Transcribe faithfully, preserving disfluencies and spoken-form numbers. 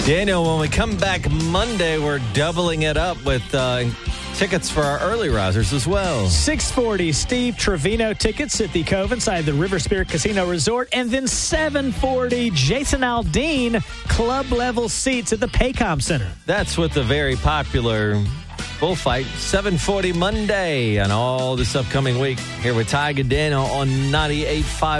Daniel, when we come back Monday, we're doubling it up with uh, tickets for our early risers as well. six forty Steve Trevino tickets at the Cove inside the River Spirit Casino Resort. And then seven forty Jason Aldean club level seats at the Paycom Center. That's with the very popular bullfight, seven forty Monday, and all this upcoming week. Here with Tiger Daniel on ninety-eight point five.